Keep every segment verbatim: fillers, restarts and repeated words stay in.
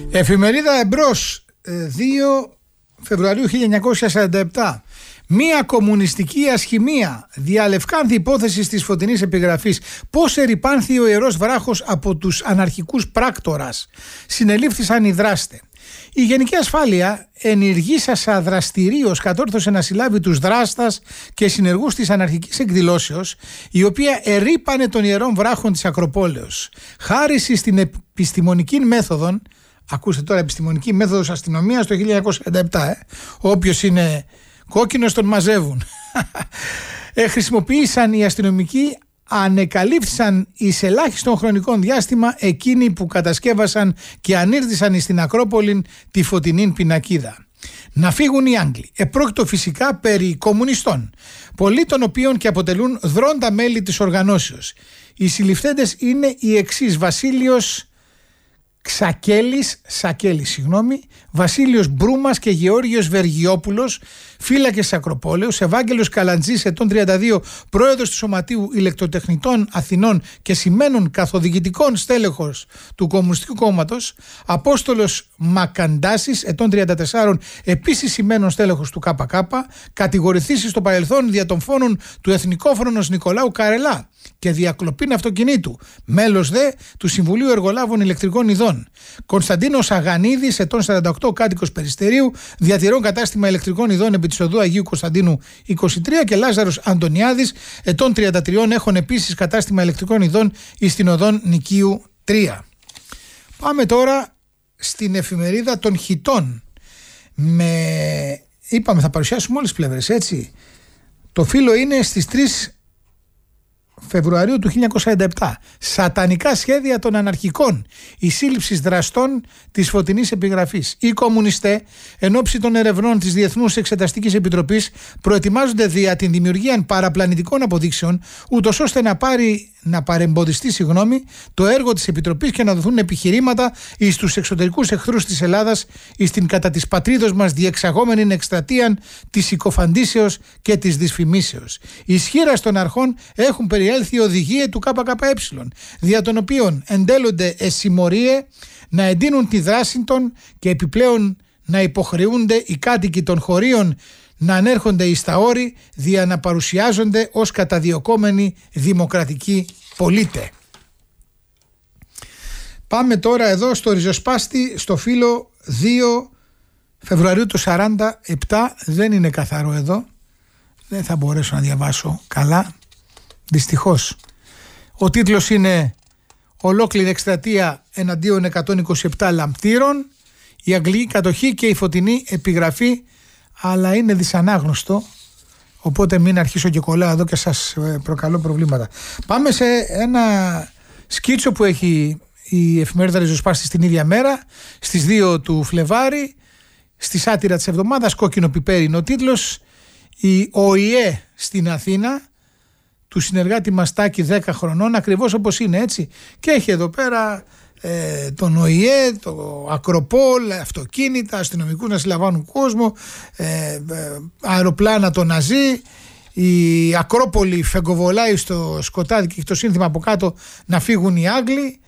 Εφημερίδα Εμπρός, δύο Φεβρουαρίου χίλια εννιακόσια σαράντα επτά. Μία κομμουνιστική ασχημία διαλευκάνθη υπόθεση της φωτεινής επιγραφής. Πώς ερειπάνθη ο Ιερός Βράχος από τους αναρχικούς πράκτορας. Συνελήφθησαν οι δράστε. Η Γενική Ασφάλεια ενηργήσασα δραστηρίως κατόρθωσε να συλλάβει τους δράστας και συνεργούς της αναρχικής εκδηλώσεως, η οποία ερείπανε των Ιερών Βράχων της Ακροπόλεως. Χάρη στην επιστημονική μέθοδον, ακούστε τώρα, επιστημονική μέθοδος αστυνομίας το χίλια εννιακόσια σαράντα επτά, ε, όποιος είναι κόκκινος τον μαζεύουν. ε, χρησιμοποίησαν οι αστυνομικοί, ανεκαλύφθησαν εις ελάχιστον χρονικών διάστημα εκείνοι που κατασκεύασαν και ανήρτησαν στην Ακρόπολη τη φωτεινή πινακίδα. Να φύγουν οι Άγγλοι. Επρόκειτο φυσικά περί κομμουνιστών, πολλοί των οποίων και αποτελούν δρόντα μέλη της οργανώσεως. Οι συλληφθέντες είναι οι εξής: Βασίλειος Ξακέλης, Σακέλης, συγγνώμη, Βασίλειος Μπρούμας και Γεώργιος Βεργιόπουλος, φύλακες Ακροπόλεως, Ευάγγελος Καλαντζής, ετών τριάντα δύο, πρόεδρος του Σωματείου Ηλεκτροτεχνητών Αθηνών και σημαίνων καθοδηγητικών στέλεχος του Κομμουνιστικού Κόμματος, Απόστολος Μακαντάσης, ετών τριάντα τέσσερα, επίσης σημαίνων στέλεχος του ΚΚ, κατηγορηθήσεις στο παρελθόν δια των φόνων του Εθνικόφρονος Νικολάου Καρελά και διακλοπήν αυτοκινήτου, μέλος δε του Συμβουλίου Εργολάβων Ηλεκτρικών Ειδών. Κωνσταντίνος Αγανίδης, ετών σαράντα οκτώ, κάτοικος Περιστερίου, διατηρών κατάστημα ηλεκτρικών ειδών επί της οδού Αγίου Κωνσταντίνου είκοσι τρία, και Λάζαρος Αντωνιάδης, ετών τριάντα τρία, έχουν επίσης κατάστημα ηλεκτρικών ειδών εις την οδόν Νικίου τρία. Πάμε τώρα στην εφημερίδα των Χιτών. Με... Είπαμε θα παρουσιάσουμε όλες τις πλευρές, έτσι. Το φύλλο είναι στις τρεις Φεβρουαρίου του χίλια εννιακόσια σαράντα επτά. Σατανικά σχέδια των αναρχικών. Η σύλληψη δραστών της φωτεινής επιγραφής. Οι κομμουνιστές, εν ώψη των ερευνών της Διεθνούς Εξεταστικής Επιτροπής, προετοιμάζονται δια την δημιουργία παραπλανητικών αποδείξεων, ούτως ώστε να, πάρει, να παρεμποδιστεί συγγνώμη, το έργο της Επιτροπής και να δοθούν επιχειρήματα εις τους εξωτερικούς εχθρούς της Ελλάδας, εις την κατά της πατρίδος μας διεξαγόμενη εκστρατεία της συκοφαντήσεως και της δυσφημίσεως. Οι ισχύρας των αρχών έχουν περιέλθει οδηγίε του ΚΚΕ, δια των οποίων εντέλλονται εσημωρίε να εντείνουν τη δράση των και επιπλέον να υποχρεούνται οι κάτοικοι των χωρίων να ανέρχονται εις τα όρη, δια να παρουσιάζονται ως καταδιωκόμενοι δημοκρατικοί πολίτε. Πάμε τώρα εδώ στο ριζοσπάστη, στο φύλλο δύο Φεβρουαρίου του σαράντα επτά. Δεν είναι καθαρό εδώ, δεν θα μπορέσω να διαβάσω καλά, δυστυχώς. Ο τίτλος είναι «Ολόκληρη εκστρατεία εναντίον εκατόν είκοσι επτά λαμπτήρων, η αγγλική κατοχή και η φωτεινή επιγραφή», αλλά είναι δυσανάγνωστο, οπότε μην αρχίσω και κολλάω εδώ και σας προκαλώ προβλήματα. Πάμε σε ένα σκίτσο που έχει η εφημερίδα Ριζοσπάστη στην ίδια μέρα, στις δύο του Φλεβάρι, στη σάτυρα της εβδομάδας, κόκκινο πιπέρι είναι ο τίτλος. Η ΟΗΕ στην Αθήνα, του συνεργάτη Μαστάκη δέκα χρονών, ακριβώς όπως είναι, έτσι, και έχει εδώ πέρα ε, τον ΟΗΕ, το Ακροπόλ, αυτοκίνητα, αστυνομικούς να συλλαμβάνουν κόσμο, ε, ε, αεροπλάνα των Ναζί, η Ακρόπολη φεγκοβολάει στο σκοτάδι και έχει το σύνθημα από κάτω να φύγουν οι Άγγλοι.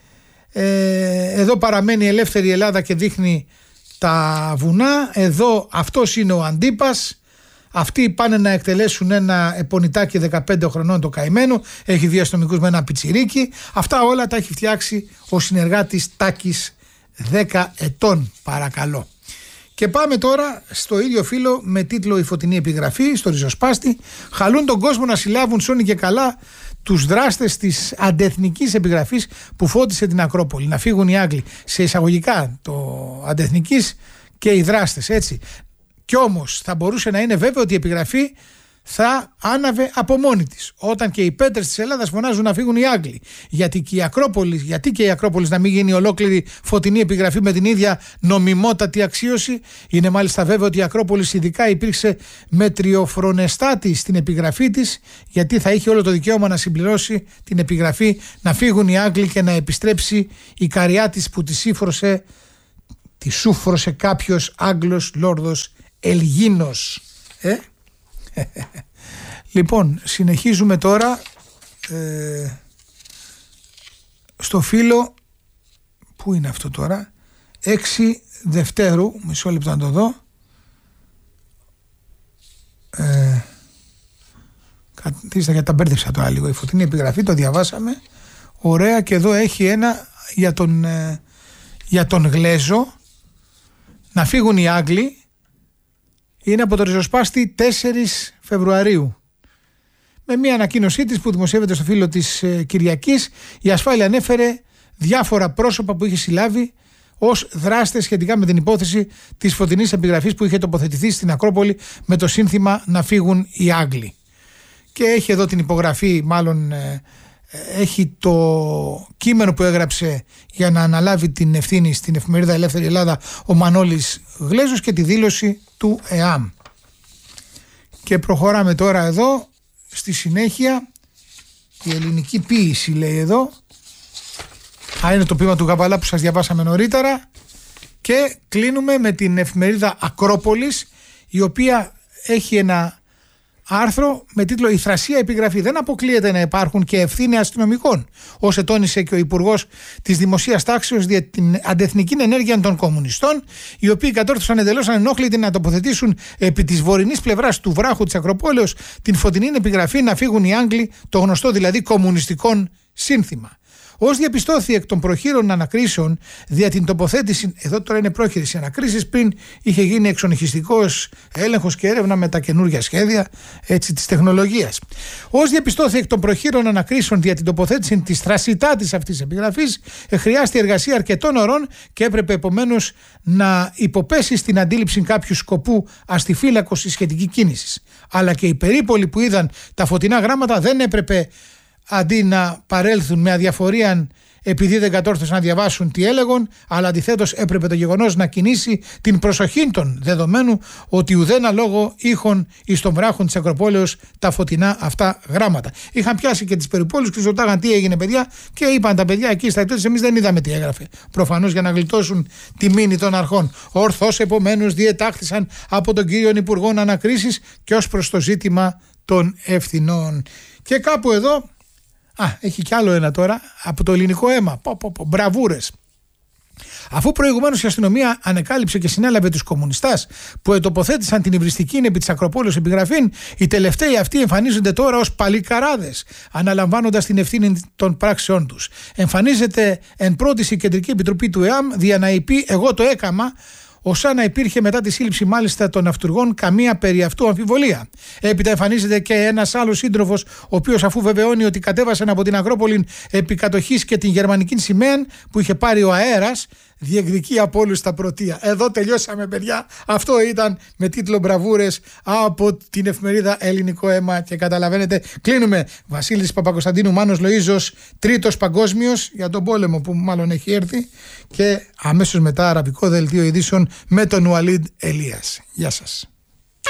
Ε, εδώ παραμένει η ελεύθερη Ελλάδα και δείχνει τα βουνά. Εδώ αυτός είναι ο Αντίπας. Αυτοί πάνε να εκτελέσουν ένα επονιτάκι δεκαπέντε χρονών το καημένο. Έχει δύο αστυνομικούς με ένα πιτσιρίκι. Αυτά όλα τα έχει φτιάξει ο συνεργάτης Τάκης δέκα ετών, παρακαλώ. Και πάμε τώρα στο ίδιο φύλλο με τίτλο «Η φωτεινή επιγραφή», στο ριζοσπάστη. Χαλούν τον κόσμο να συλλάβουν σώνει και καλά τους δράστες της αντεθνικής επιγραφής που φώτισε την Ακρόπολη. Να φύγουν οι Άγγλοι. Σε εισαγωγικά το αντεθνικής και οι δράστες, έτσι. Κι όμως θα μπορούσε να είναι βέβαιο ότι η επιγραφή θα άναβε από μόνη της. Όταν και οι πέτρες της Ελλάδας φωνάζουν να φύγουν οι Άγγλοι. Γιατί και η Ακρόπολη, γιατί και η Ακρόπολη να μην γίνει ολόκληρη φωτεινή επιγραφή με την ίδια νομιμότατη αξίωση. Είναι μάλιστα βέβαιο ότι η Ακρόπολη ειδικά υπήρξε μετριοφρονεστάτη στην επιγραφή της, γιατί θα είχε όλο το δικαίωμα να συμπληρώσει την επιγραφή, να φύγουν οι Άγγλοι και να επιστρέψει η καριά της που τη σύφρωσε, τη σούφρωσε κάποιος Άγγλος λόρδος Ελγίνος. Ε? Λοιπόν, συνεχίζουμε τώρα ε, στο φύλλο. Πού είναι αυτό τώρα? έξι Δευτέρου, μισό λεπτό να το δω. Ε, Καθίστε, γιατί τα μπέρδεψα τώρα λίγο. Η φωτεινή επιγραφή, το διαβάσαμε. Ωραία, και εδώ έχει ένα για τον, ε, για τον Γλέζο. Να φύγουν οι Άγγλοι. Είναι από το ριζοσπάστη τέσσερις Φεβρουαρίου. Με μια ανακοίνωσή της που δημοσιεύεται στο φύλλο της ε, Κυριακής, η ασφάλεια ανέφερε διάφορα πρόσωπα που είχε συλλάβει ως δράστες σχετικά με την υπόθεση της φωτεινής επιγραφής που είχε τοποθετηθεί στην Ακρόπολη με το σύνθημα «Να φύγουν οι Άγγλοι». Και έχει εδώ την υπογραφή, μάλλον ε, έχει το κείμενο που έγραψε για να αναλάβει την ευθύνη στην εφημερίδα Ελεύθερη Ελλάδα ο Μανώλης Γλέζος και τη δήλωση του ΕΑΜ. Και προχωράμε τώρα εδώ στη συνέχεια. Η ελληνική ποίηση, λέει εδώ. Α, είναι το ποίημα του Γαβαλά που σας διαβάσαμε νωρίτερα. Και κλείνουμε με την εφημερίδα Ακρόπολης, η οποία έχει ένα άρθρο με τίτλο «Η θρασία επιγραφή». Δεν αποκλείεται να υπάρχουν και ευθύνη αστυνομικών, ως ετώνησε και ο Υπουργός της Δημοσίας Τάξεως για την αντεθνική ενέργεια των κομμουνιστών, οι οποίοι κατόρθωσαν εντελώς ανενόχλητοι να τοποθετήσουν επί της βορεινής πλευράς του βράχου της Ακροπόλεως την φωτεινή επιγραφή «Να φύγουν οι Άγγλοι», το γνωστό δηλαδή κομμουνιστικών σύνθημα. Ως διαπιστώθη εκ των προχείρων ανακρίσεων δια την τοποθέτηση, εδώ τώρα είναι πρόχειρες οι ανακρίσεις, πριν είχε γίνει εξονυχιστικός έλεγχος και έρευνα με τα καινούργια σχέδια έτσι, της τεχνολογίας. Ως διαπιστώθη εκ των προχείρων ανακρίσεων δια την τοποθέτηση της θρασιτάτης αυτής της επιγραφής, χρειάζεται εργασία αρκετών ωρών και έπρεπε επομένως να υποπέσει στην αντίληψη κάποιου σκοπού αστιφύλακος η σχετική κίνηση. Αλλά και οι περίπολοι που είδαν τα φωτεινά γράμματα δεν έπρεπε, αντί να παρέλθουν με αδιαφορία επειδή δεν κατόρθωσαν να διαβάσουν τι έλεγαν, αλλά αντιθέτως έπρεπε το γεγονός να κινήσει την προσοχή των, δεδομένου ότι ουδένα λόγο είχαν εις των βράχων της Ακροπόλεως τα φωτεινά αυτά γράμματα. Είχαν πιάσει και τις περιπόλους και τους ρωτάγαν τι έγινε, παιδιά, και είπαν τα παιδιά εκεί στα εκτός, εμείς δεν είδαμε τι έγραφε. Προφανώς για να γλιτώσουν τη μήνυ των αρχών. Ορθώς επομένως διετάχθησαν από τον κύριο Υπουργό ανακρίσεις και ως προς το ζήτημα των ευθυνών. Και κάπου εδώ. Α, έχει κι άλλο ένα τώρα από το ελληνικό αίμα. Πο, πο, πο, μπραβούρες. Αφού προηγουμένως η αστυνομία ανεκάλυψε και συνέλαβε τους κομμουνιστάς που ετοποθέτησαν την υβριστική επί της Ακροπόλεως επιγραφήν, οι τελευταίοι αυτοί εμφανίζονται τώρα ως παλικαράδες, αναλαμβάνοντας την ευθύνη των πράξεών τους. Εμφανίζεται εν πρώτης η Κεντρική Επιτροπή του ΕΑΜ δια να είπε «Εγώ το έκαμα», ως να υπήρχε μετά τη σύλληψη μάλιστα των αυτούργων καμία περί αυτού αμφιβολία. Έπειτα εμφανίζεται και ένας άλλος σύντροφος, ο οποίος αφού βεβαιώνει ότι κατέβασαν από την Ακρόπολη επί κατοχής και την γερμανική σημαία που είχε πάρει ο αέρας, διεκδικεί από όλους τα πρωτεία. Εδώ τελειώσαμε, παιδιά. Αυτό ήταν με τίτλο «Μπραβούρες» από την εφημερίδα Ελληνικό Αίμα. Και καταλαβαίνετε, κλείνουμε. Βασίλης Παπακοσταντίνου, Μάνος Λοΐζος, τρίτος παγκόσμιος για τον πόλεμο που μάλλον έχει έρθει. Και αμέσως μετά αραβικό δελτίο ειδήσεων με τον Ουαλίντ Ελίας. Γεια σας.